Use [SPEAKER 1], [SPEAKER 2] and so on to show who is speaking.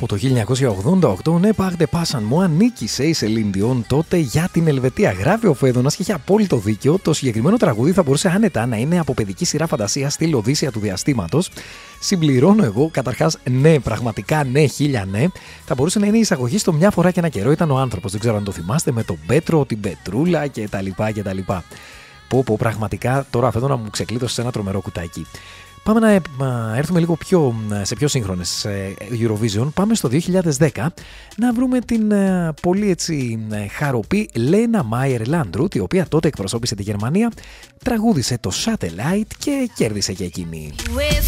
[SPEAKER 1] Από το 1988, ναι, Πάρτε Πάσαν μου, ανήκησε η Σελίν Διόν τότε για την Ελβετία. Γράφει ο Φέδωνας και έχει απόλυτο δίκιο. Το συγκεκριμένο τραγούδι θα μπορούσε άνετα να είναι από παιδική σειρά φαντασία στυλ Οδύσσεια του διαστήματος. Συμπληρώνω εγώ, καταρχάς, ναι, πραγματικά ναι, χίλια ναι. Θα μπορούσε να είναι η εισαγωγή στο Μια φορά και ένα καιρό ήταν ο άνθρωπος. Δεν ξέρω αν το θυμάστε, με τον Πέτρο, την Πετρούλα κτλ. Πω, πραγματικά τώρα Φέδωνα μου ξεκλείδωσε σε ένα τρομερό κουτάκι. Πάμε να έρθουμε λίγο σε πιο σύγχρονες Eurovision. Πάμε στο 2010 να βρούμε την πολύ έτσι χαροπή Λένα Μάιερ Λάντρουτ, η οποία τότε εκπροσώπησε τη Γερμανία, τραγούδισε το Satellite και κέρδισε και εκείνη.